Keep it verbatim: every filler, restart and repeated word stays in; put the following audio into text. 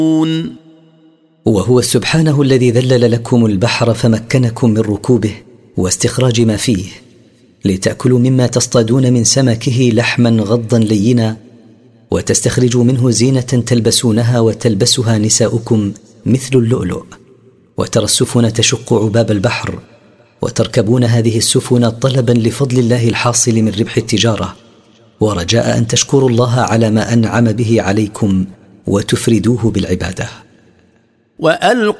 وهو سبحانه الذي ذلل لكم البحر فمكنكم من ركوبه واستخراج ما فيه لتأكلوا مما تصطادون من سمكه لحما غضا لينا وتستخرجوا منه زينة تلبسونها وتلبسها نساؤكم مثل اللؤلؤ، وترى السفن تشق عباب البحر وتركبون هذه السفن طلبا لفضل الله الحاصل من ربح التجارة ورجاء أن تشكروا الله على ما أنعم به عليكم وتفردوه بالعبادة. وألقوا